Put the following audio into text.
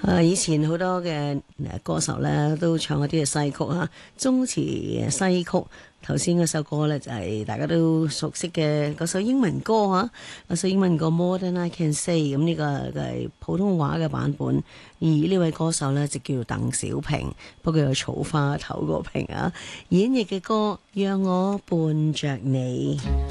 以前好多嘅歌手咧都唱一啲嘅西曲啊，中詞西曲。頭先嗰首歌咧就係大家都熟悉嘅嗰首英文歌啊，嗰首英文歌 More Than I Can Say， 咁呢個係普通話嘅版本。而呢位歌手咧就叫鄧小平，不過有草花頭個平啊，演繹嘅歌讓我伴着你。